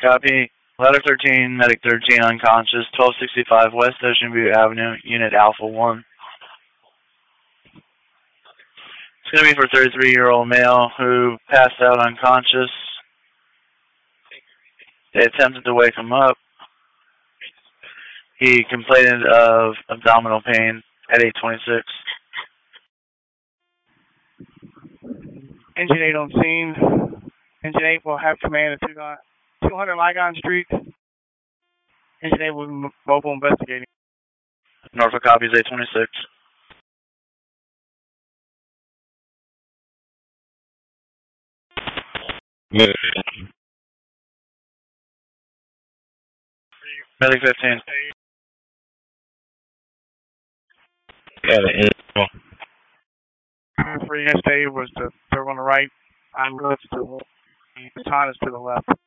Copy. Ladder 13, Medic 13 unconscious, 1265 West Ocean View Avenue, Unit Alpha 1. It's going to be for a 33-year-old male who passed out unconscious. They attempted to wake him up. He complained of abdominal pain at 8:26. Engine 8 on scene. Engine 8 will have command at 200 Ligon Street. Engine 8 will be mobile investigating. Norfolk copies 8:26. Medic 15. Free yesterday was the third on the right. I'm good to the baton is to the left.